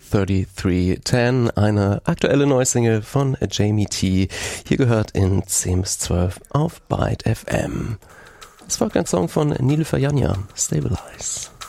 3310, eine aktuelle Neusingle von Jamie T. Hier gehört in 10 bis 12 auf Byte FM. Es folgt ein Song von Nilüfer Yanya, Stabilize.